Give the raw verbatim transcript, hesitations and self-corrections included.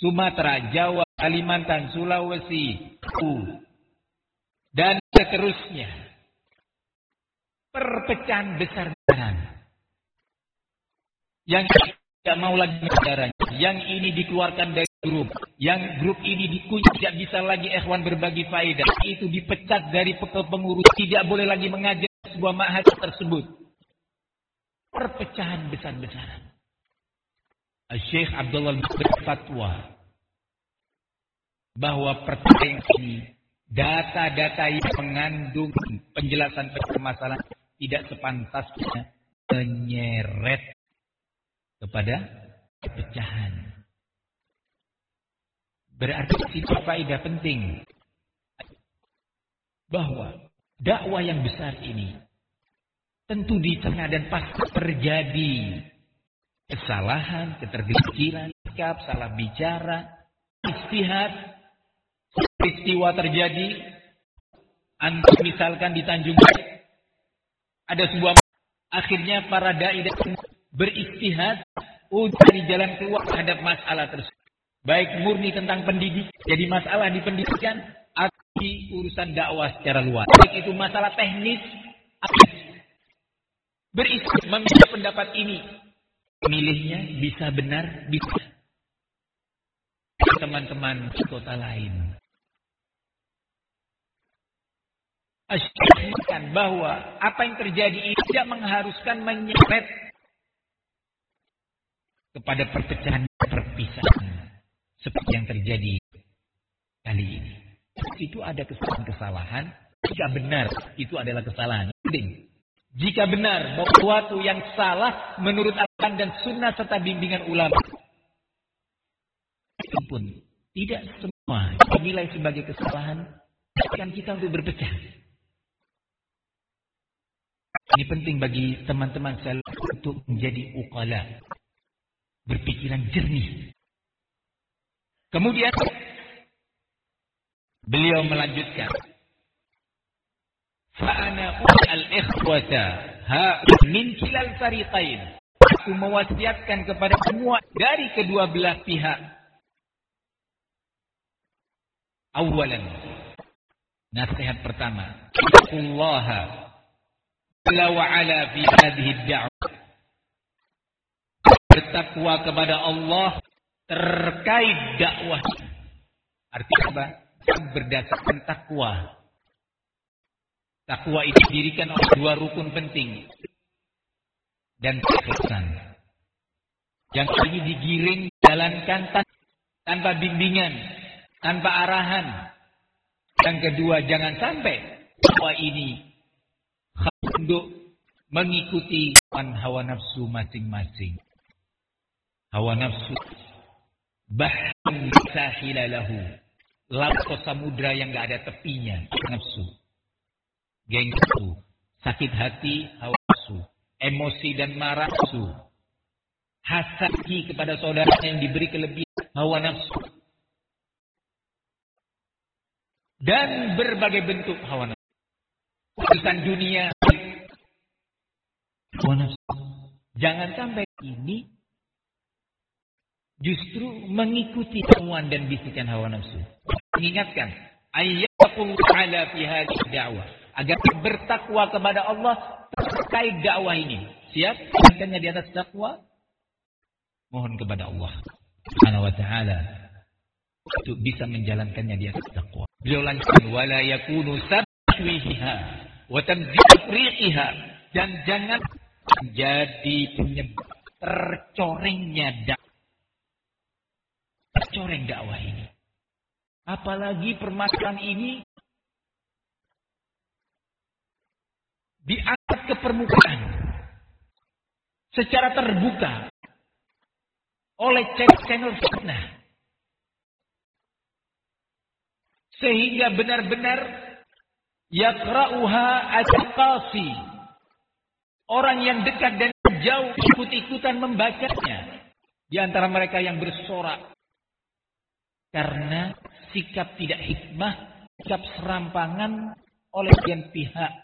Sumatera, Jawa, Kalimantan, Sulawesi, dan seterusnya. Perpecahan besar-besaran. Yang tidak mau lagi negaranya. Yang ini dikeluarkan dari grup. Yang grup ini dikunci, tidak bisa lagi ikhwan berbagi faedah. Itu dipecat dari pengurus. Tidak boleh lagi mengajar sebuah ma'had tersebut. Perpecahan besar-besaran. Syekh Abdullah berfatwa bahwa pertanyaan ini, data-data yang mengandung penjelasan permasalahan tidak sepantasnya menyeret kepada perpecahan. Berarti itu faedah penting bahwa dakwah yang besar ini tentu di tengah dan pasti terjadi kesalahan, ketergelinciran, sikap, salah bicara, ijtihad, peristiwa terjadi. Antum misalkan di Tanjung ada sebuah, akhirnya para dai beristihad untuk cari jalan keluar terhadap masalah tersebut. Baik murni tentang pendidik, jadi masalah di pendidikan, atau di urusan dakwah secara luas. Baik itu masalah teknis, beristihad memilih pendapat ini. Pemilihnya bisa benar, bisa. Teman-teman di kota lain. Asyikkan bahwa apa yang terjadi ini tidak mengharuskan menyeret kepada perpecahan perpisahan seperti yang terjadi kali ini. Itu ada kesalahan-kesalahan. Jika benar itu adalah kesalahan. Jika benar bahwa sesuatu yang salah menurut Al-Quran dan Sunnah serta bimbingan ulama, itu pun tidak semua dinilai sebagai kesalahan, kan kita untuk berpecah. Ini penting bagi teman-teman saya untuk menjadi uqala, berpikiran jernih. Kemudian beliau melanjutkan, fa'ana al-ikhwata ha min kilal fariqain. Aku mewasiatkan kepada semua dari kedua belah pihak. Awalan, nasihat pertama, Allah jalla wa ala fi hadhihi ad-da'wah. Bertakwa kepada Allah terkait dakwah. Artinya apa? Berdasarkan takwa. Takwa itu didirikan oleh dua rukun penting dan keikhlasan. Yang ini digiring, jalankan tanpa bimbingan, tanpa arahan. Yang kedua, jangan sampai takwa ini untuk mengikuti hawa nafsu masing-masing. Hawa nafsu bahkan sahila lahu, lautan samudra yang enggak ada tepinya. Nafsu, gengsi, sakit hati, hawa nafsu, emosi dan marah nafsu, hasad kepada saudaranya yang diberi kelebihan, hawa nafsu, dan berbagai bentuk hawa nafsu. Urusan dunia, hawa nafsu. Jangan sampai ini justru mengikuti temuan dan bisikan hawa nafsu. Mengingatkan, ayyakum ala fi hadhihi da'wah, agar bertakwa kepada Allah terkait dakwah ini. Siap menjalankannya di atas takwa? Mohon kepada Allah Subhanahu wa taala untuk bisa menjalankannya di atas takwa. Beliau lanjutkan, wala yakunu sabwiha wa tamziqiha, dan jangan menjadi penyebab tercorengnya dakwah. Tercoreng dakwah ini. Apalagi permasalahan ini diangkat ke permukaan secara terbuka oleh channel fitnah, sehingga benar-benar yaqra'uha al-qasi, orang yang dekat dan jauh ikut-ikutan membacanya, di antara mereka yang bersorak karena sikap tidak hikmah, sikap serampangan oleh sebagian pihak